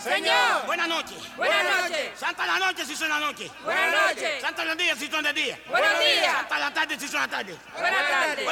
Señor. Buenas noches. Buenas noches. Santa la noche si son la noche. Buenas noches. Santa los días si son de día. Buenos días. Santa la tarde si son la tarde. Buenas tardes.